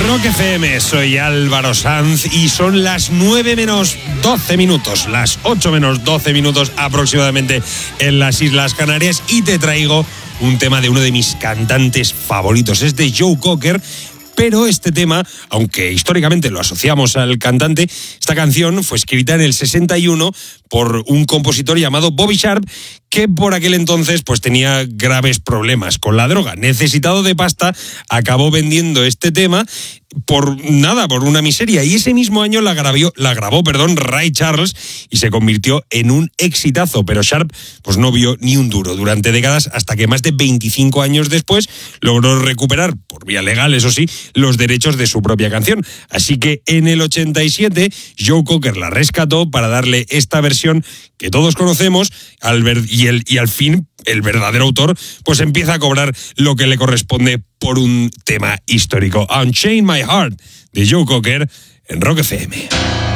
Rock FM, soy Álvaro Sanz y son las 9 menos 12 minutos, las 8 menos 12 minutos aproximadamente en las Islas Canarias, y te traigo un tema de uno de mis cantantes favoritos. Es de Joe Cocker. Pero este tema, aunque históricamente lo asociamos al cantante, esta canción fue escrita en el 61 por un compositor llamado Bobby Sharp, que por aquel entonces pues tenía graves problemas con la droga. Necesitado de pasta, acabó vendiendo este tema por una miseria, y ese mismo año la grabó Ray Charles y se convirtió en un exitazo. Pero Sharp pues no vio ni un duro durante décadas, hasta que más de 25 años después logró recuperar, por vía legal eso sí, los derechos de su propia canción. Así que en el 87 Joe Cocker la rescató para darle esta versión que todos conocemos, y al fin el verdadero autor pues empieza a cobrar lo que le corresponde por un tema histórico. Unchain My Heart, de Joe Cocker, en Rock FM.